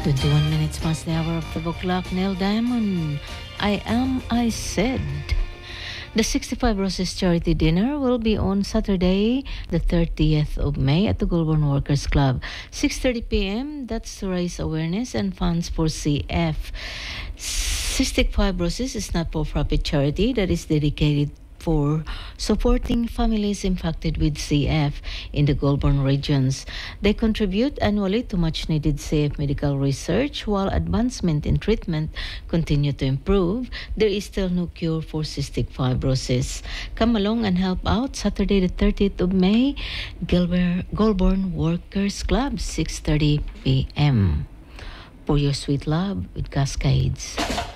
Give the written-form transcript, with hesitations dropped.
21 minutes past the hour of 12 o'clock. Neil Diamond, I Said. The 65 Roses Charity Dinner will be on Saturday, the 30th of May at the Goulburn Workers Club. 6:30 p.m., that's to raise awareness and funds for CF. Cystic Fibrosis is not for-profit charity that is dedicated for supporting families infected with CF in the Goulburn regions. They contribute annually to much-needed CF medical research. While advancement in treatment continue to improve, there is still no cure for cystic fibrosis. Come along and help out Saturday the 30th of May, Goulburn Workers Club, 6:30 p.m. For your sweet love with Cascades.